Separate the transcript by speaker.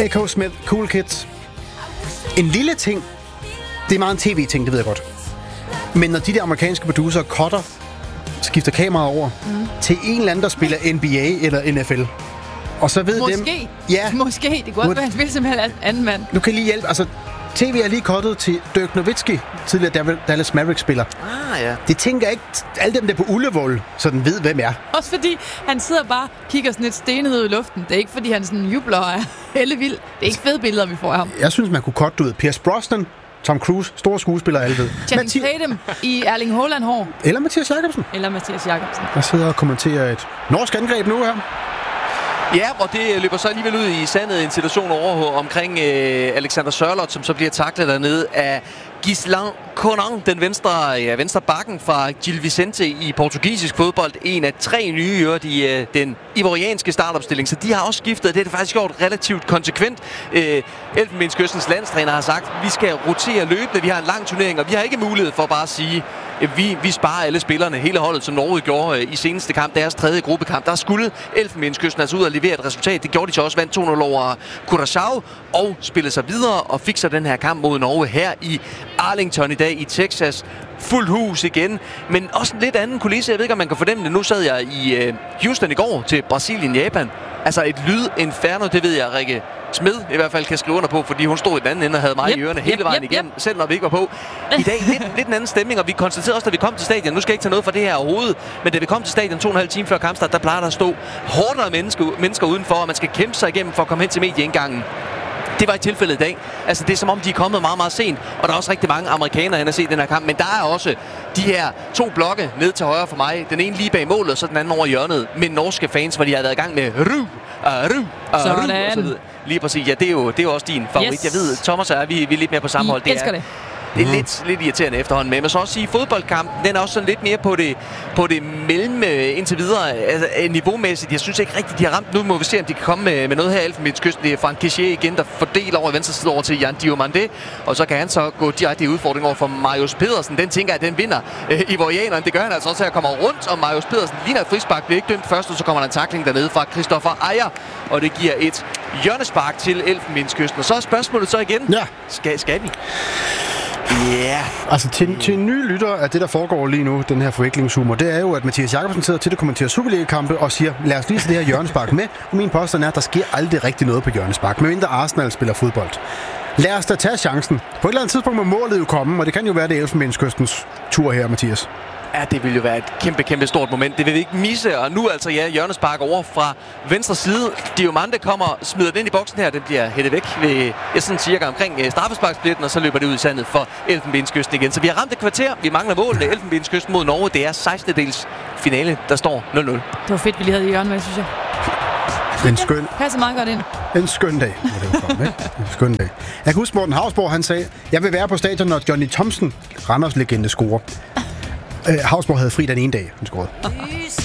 Speaker 1: A.K. Smith, Cool Kids. En lille ting. Det er meget en tv-ting, det ved jeg godt. Men når de der amerikanske producer skifter kameraet over til en eller anden, der spiller NBA eller NFL. Og så ved
Speaker 2: Måske.
Speaker 1: dem... Ja.
Speaker 2: Måske. Det kunne også være, han spiller som en anden mand.
Speaker 1: Nu kan jeg lige hjælpe. Altså, tv er lige kottet til Dirk Nowitzki, tidligere Dallas Mavericks-spiller.
Speaker 3: Ja.
Speaker 1: Det tænker jeg ikke, alle dem der på Ullevål sådan ved, hvem er.
Speaker 2: Også fordi han sidder bare og kigger sådan lidt stenet ud i luften. Det er ikke, fordi han sådan jubler og er hellevild. Det er ikke fede billeder, vi får af ham.
Speaker 1: Jeg synes, man kunne kotte ud. Pierce Brosnan, Tom Cruise, store skuespillere, alle ved.
Speaker 2: Channing Tatum i Erling Haaland-hår.
Speaker 1: Eller Mathias Jakobsen.
Speaker 2: Der
Speaker 1: sidder og kommenterer et norsk angreb nu her.
Speaker 3: Ja, og det løber så alligevel ud i sandet en situation over omkring Alexander Sørloth, som så bliver taklet dernede af Gislan Conan, den venstre bakken fra Gil Vicente i portugisisk fodbold. En af 3 nye i den ivorianske startopstilling, så de har også skiftet. Det er det faktisk gjort relativt konsekvent. Elfenbenskystens landstræner har sagt, at vi skal rotere løbende. Vi har en lang turnering, og vi har ikke mulighed for bare at sige, at vi sparer alle spillerne. Hele holdet, som Norge gjorde i seneste kamp, deres 3. gruppekamp. Der skulle Elfenbenskysten altså ud og levere et resultat. Det gjorde de så også, vandt 2-0 over Curaçao og spillede sig videre og fik så den her kamp mod Norge her i Arlington i dag i Texas. Fuldt hus igen, men også en lidt anden kulisse. Jeg ved ikke, om man kan fornemme det. Nu sad jeg i Houston i går til Brasilien-Japan. Altså et lyd-inferno, det ved jeg, Rikke Smed i hvert fald kan skrive under på, fordi hun stod i den anden ende og havde mig i ørerne hele vejen igennem, selv når vi ikke var på. I dag lidt en anden stemning, og vi konstaterede også, da vi kom til stadion, nu skal jeg ikke tage noget fra det her overhovedet, men da vi kom til stadion 2,5 timer før kampstart, der plejer der at stå hårdere mennesker udenfor, og man skal kæmpe sig igennem for at komme hen til medieindgangen. Det var i tilfældet i dag. Altså, det er som om, de er kommet meget, meget sent. Og der er også rigtig mange amerikanere hen at se den her kamp. Men der er også de her 2 blokke ned til højre for mig. Den ene lige bag målet, og så den anden over hjørnet. Med norske fans, hvor de har været i gang med
Speaker 2: sådan.
Speaker 3: Lige præcis. Ja, det er jo også din favorit. Yes. Jeg ved, Thomas og vi er lidt mere på samme hold.
Speaker 2: Det er
Speaker 3: Det er lidt irriterende efterhånden, men jeg må så også sige, at fodboldkampen, den er også sådan lidt mere på det mellem indtil videre, altså niveaumæssigt. Jeg synes ikke rigtigt, de har ramt. Nu må vi se, om de kan komme med noget her i Elfenbenskysten. Det er Frank Kessié igen, der fordeler over i venstre side over til Jan Diomande, og så kan han så gå direkte i udfordring over for Marius Pedersen. Den tænker jeg, den vinder ivorianeren. Det gør han altså også her, kommer rundt, og Marius Pedersen ligner et frispark, bliver ikke dømt først, og så kommer der en tackling dernede fra Christoffer Ejer, og det giver et hjørnespark til Elfenbenskysten. Og så er spørgsmålet så igen, skal vi?
Speaker 1: Yeah. Altså til en ny lytter af det, der foregår lige nu, den her forviklingshumor, det er jo, at Mathias Jakobsen sidder til at kommentere Superliga-kampe og siger, lad os lige se det her hjørnespark med. Og min påstand er, at der sker aldrig rigtig noget på hjørnespark, medmindre Arsenal spiller fodbold. Lad os da tage chancen. På et eller andet tidspunkt må målet jo komme, og det kan jo være det Elfenbenskystens tur her, Mathias.
Speaker 3: Ja, det vil jo være et kæmpe stort moment. Det vil vi ikke misse. Og nu altså, hjørnespark over fra venstre side. Diomande kommer, smider den ind i boksen her. Den bliver hættet væk ved sådan cirka omkring straffesparksplitten, og så løber det ud i sandet for Elfenbenskysten igen. Så vi har ramt et kvarter. Vi mangler målene. Elfenbenskysten mod Norge. Det er 16. finale, der står 0-0.
Speaker 2: Det var fedt, vi lige havde i hjørnet med, synes jeg.
Speaker 1: En skøn.
Speaker 2: Passer meget godt ind.
Speaker 1: En skøn dag. En skøn dag. Jeg kan huske, Morten Hausborg, han sagde, jeg vil være på stadion, når Johnny Thomsen, Randers legende, scorer. Hausborg havde fri den ene dag, han scorede.